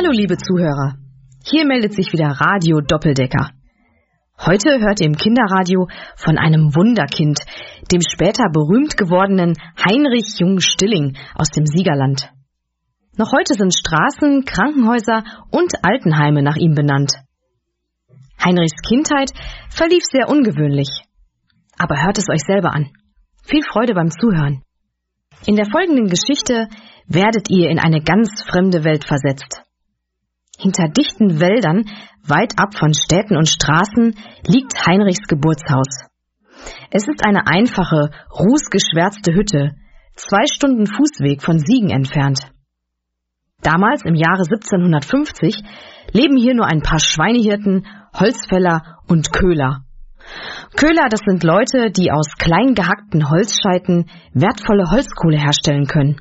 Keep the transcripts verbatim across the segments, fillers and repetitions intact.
Hallo liebe Zuhörer, hier meldet sich wieder Radio Doppeldecker. Heute hört ihr im Kinderradio von einem Wunderkind, dem später berühmt gewordenen Heinrich Jung-Stilling aus dem Siegerland. Noch heute sind Straßen, Krankenhäuser und Altenheime nach ihm benannt. Heinrichs Kindheit verlief sehr ungewöhnlich. Aber hört es euch selber an. Viel Freude beim Zuhören. In der folgenden Geschichte werdet ihr in eine ganz fremde Welt versetzt. Hinter dichten Wäldern, weit ab von Städten und Straßen, liegt Heinrichs Geburtshaus. Es ist eine einfache, rußgeschwärzte Hütte, zwei Stunden Fußweg von Siegen entfernt. Damals, im Jahre siebzehnhundertfünfzig, leben hier nur ein paar Schweinehirten, Holzfäller und Köhler. Köhler, das sind Leute, die aus klein gehackten Holzscheiten wertvolle Holzkohle herstellen können.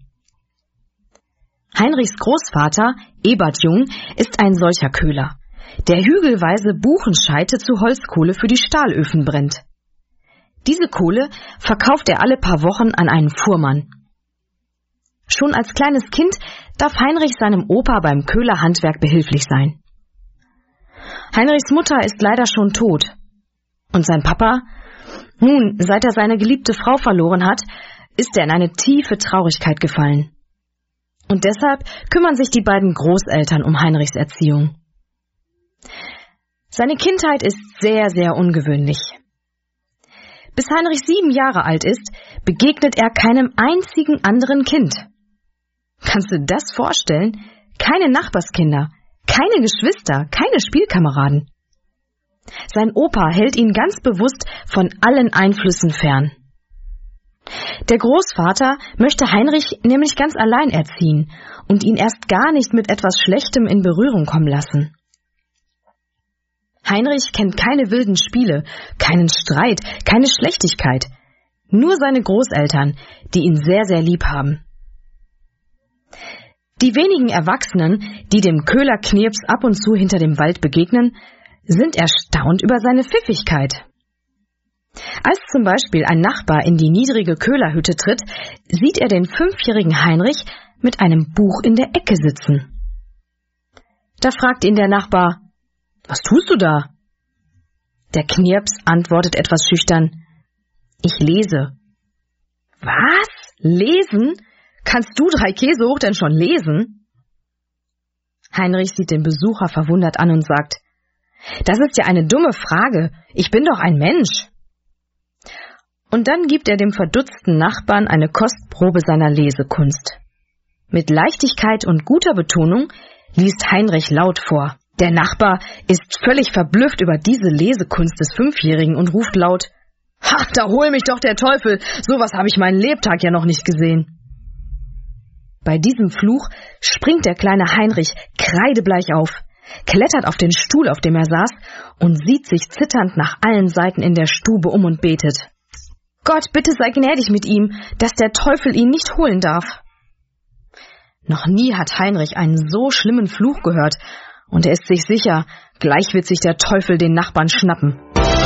Heinrichs Großvater, Ebert Jung, ist ein solcher Köhler, der hügelweise Buchenscheite zu Holzkohle für die Stahlöfen brennt. Diese Kohle verkauft er alle paar Wochen an einen Fuhrmann. Schon als kleines Kind darf Heinrich seinem Opa beim Köhlerhandwerk behilflich sein. Heinrichs Mutter ist leider schon tot. Und sein Papa? Nun, seit er seine geliebte Frau verloren hat, ist er in eine tiefe Traurigkeit gefallen. Und deshalb kümmern sich die beiden Großeltern um Heinrichs Erziehung. Seine Kindheit ist sehr, sehr ungewöhnlich. Bis Heinrich sieben Jahre alt ist, begegnet er keinem einzigen anderen Kind. Kannst du das vorstellen? Keine Nachbarskinder, keine Geschwister, keine Spielkameraden. Sein Opa hält ihn ganz bewusst von allen Einflüssen fern. Der Großvater möchte Heinrich nämlich ganz allein erziehen und ihn erst gar nicht mit etwas Schlechtem in Berührung kommen lassen. Heinrich kennt keine wilden Spiele, keinen Streit, keine Schlechtigkeit. Nur seine Großeltern, die ihn sehr, sehr lieb haben. Die wenigen Erwachsenen, die dem Köhler Knirps ab und zu hinter dem Wald begegnen, sind erstaunt über seine Pfiffigkeit. Als zum Beispiel ein Nachbar in die niedrige Köhlerhütte tritt, sieht er den fünfjährigen Heinrich mit einem Buch in der Ecke sitzen. Da fragt ihn der Nachbar: »Was tust du da?« Der Knirps antwortet etwas schüchtern: »Ich lese.« »Was? Lesen? Kannst du drei Käse hoch denn schon lesen?« Heinrich sieht den Besucher verwundert an und sagt: »Das ist ja eine dumme Frage. Ich bin doch ein Mensch.« Und dann gibt er dem verdutzten Nachbarn eine Kostprobe seiner Lesekunst. Mit Leichtigkeit und guter Betonung liest Heinrich laut vor. Der Nachbar ist völlig verblüfft über diese Lesekunst des Fünfjährigen und ruft laut: »Ha, da hol mich doch der Teufel! Sowas habe ich meinen Lebtag ja noch nicht gesehen!« Bei diesem Fluch springt der kleine Heinrich kreidebleich auf, klettert auf den Stuhl, auf dem er saß, und sieht sich zitternd nach allen Seiten in der Stube um und betet: »Gott, bitte sei gnädig mit ihm, dass der Teufel ihn nicht holen darf.« Noch nie hat Heinrich einen so schlimmen Fluch gehört, und er ist sich sicher, gleich wird sich der Teufel den Nachbarn schnappen.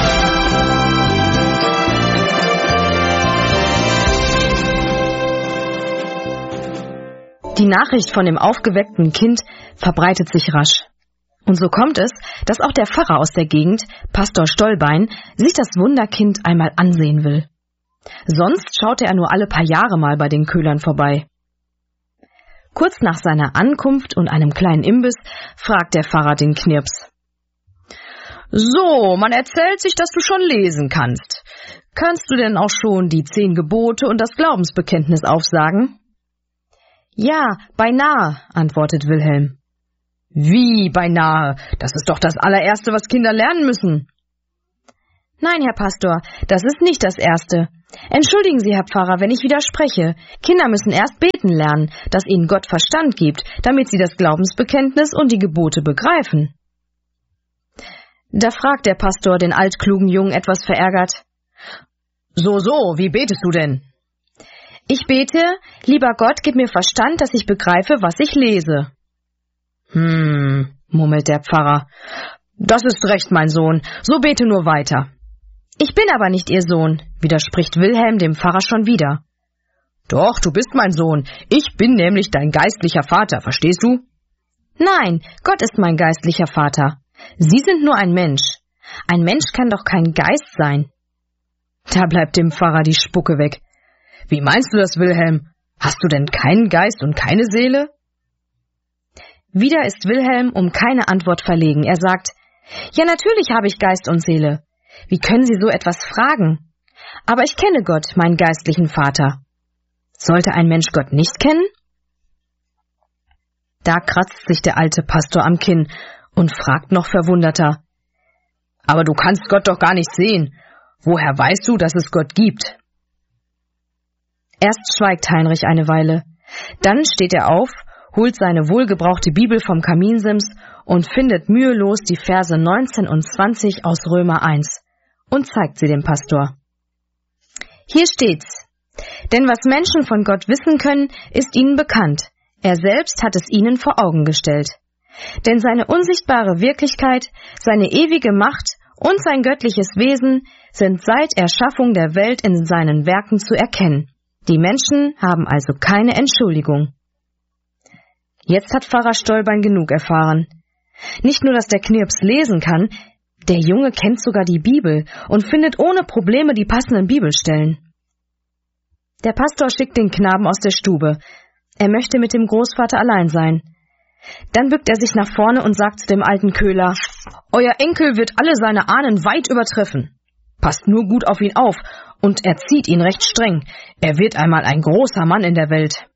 Die Nachricht von dem aufgeweckten Kind verbreitet sich rasch. Und so kommt es, dass auch der Pfarrer aus der Gegend, Pastor Stollbein, sich das Wunderkind einmal ansehen will. Sonst schaute er nur alle paar Jahre mal bei den Köhlern vorbei. Kurz nach seiner Ankunft und einem kleinen Imbiss fragt der Pfarrer den Knirps: »So, man erzählt sich, dass du schon lesen kannst. Kannst du denn auch schon die zehn Gebote und das Glaubensbekenntnis aufsagen?« »Ja, beinahe«, antwortet Wilhelm. »Wie beinahe? Das ist doch das allererste, was Kinder lernen müssen.« »Nein, Herr Pastor, das ist nicht das Erste. Entschuldigen Sie, Herr Pfarrer, wenn ich widerspreche. Kinder müssen erst beten lernen, dass ihnen Gott Verstand gibt, damit sie das Glaubensbekenntnis und die Gebote begreifen.« Da fragt der Pastor den altklugen Jungen etwas verärgert: »So, so, wie betest du denn?« »Ich bete, lieber Gott, gib mir Verstand, dass ich begreife, was ich lese.« »Hm«, murmelt der Pfarrer, »das ist recht, mein Sohn, so bete nur weiter.« »Ich bin aber nicht Ihr Sohn«, widerspricht Wilhelm dem Pfarrer schon wieder. »Doch, du bist mein Sohn, ich bin nämlich dein geistlicher Vater, verstehst du?« Nein, Gott ist mein geistlicher Vater. Sie sind nur ein Mensch. Ein Mensch kann doch kein Geist sein. Da bleibt dem Pfarrer die Spucke weg. Wie meinst du das, Wilhelm? Hast du denn keinen Geist und keine Seele? Wieder ist Wilhelm um keine Antwort verlegen. Er sagt, ja, natürlich habe ich Geist und Seele. Wie können Sie so etwas fragen? Aber ich kenne Gott, meinen geistlichen Vater. Sollte ein Mensch Gott nicht kennen? Da kratzt sich der alte Pastor am Kinn und fragt noch verwunderter, aber du kannst Gott doch gar nicht sehen. Woher weißt du, dass es Gott gibt? Erst schweigt Heinrich eine Weile. Dann steht er auf, holt seine wohlgebrauchte Bibel vom Kaminsims und findet mühelos die Verse neunzehn und zwanzig aus Römer eins und zeigt sie dem Pastor. Hier steht's. Denn was Menschen von Gott wissen können, ist ihnen bekannt. Er selbst hat es ihnen vor Augen gestellt. Denn seine unsichtbare Wirklichkeit, seine ewige Macht und sein göttliches Wesen sind seit Erschaffung der Welt in seinen Werken zu erkennen. Die Menschen haben also keine Entschuldigung. Jetzt hat Pfarrer Stolbein genug erfahren. Nicht nur, dass der Knirps lesen kann, der Junge kennt sogar die Bibel und findet ohne Probleme die passenden Bibelstellen. Der Pastor schickt den Knaben aus der Stube. Er möchte mit dem Großvater allein sein. Dann bückt er sich nach vorne und sagt zu dem alten Köhler, »Euer Enkel wird alle seine Ahnen weit übertreffen. Passt nur gut auf ihn auf und erzieht ihn recht streng. Er wird einmal ein großer Mann in der Welt.«